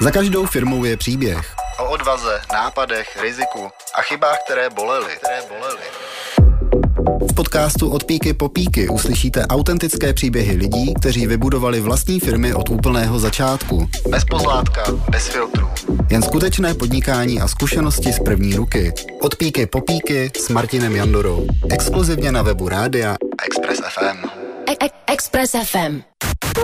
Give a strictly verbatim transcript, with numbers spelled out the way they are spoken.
Za každou firmou je příběh. O odvaze, nápadech, riziku a chybách, které bolely. Které bolely. V podcastu Od píky po píky uslyšíte autentické příběhy lidí, kteří vybudovali vlastní firmy od úplného začátku. Bez pozlátka, bez filtrů. Jen skutečné podnikání a zkušenosti z první ruky. Od píky po píky s Martinem Jandorou. Exkluzivně na webu Rádia Express F M. Express F M.